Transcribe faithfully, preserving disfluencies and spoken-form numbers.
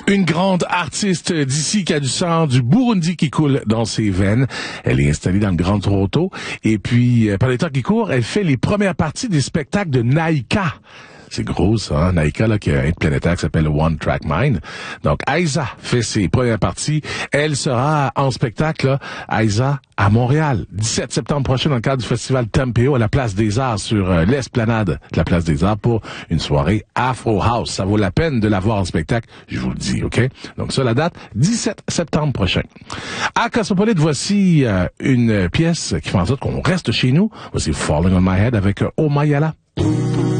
Une grande artiste d'ici qui a du sang du Burundi qui coule dans ses veines. Elle est installée dans le Grand Toronto. Et puis, par les temps qui courent, elle fait les premières parties des spectacles de Naïka. C'est gros, ça, hein? Naïka, là, qui a un planétaire qui s'appelle One Track Mind. Donc, Aïssa fait ses premières parties. Elle sera en spectacle, là, Aïssa, à Montréal, dix-sept septembre prochain, dans le cadre du festival Tempéo, à la Place des Arts, sur euh, l'esplanade de la Place des Arts, pour une soirée Afro House. Ça vaut la peine de la voir en spectacle, je vous le dis, OK? Donc, ça, la date, dix-sept septembre prochain. À Cosmopolite, voici euh, une pièce qui fait en sorte qu'on reste chez nous. Voici Falling on My Head avec euh, Oh Mayala.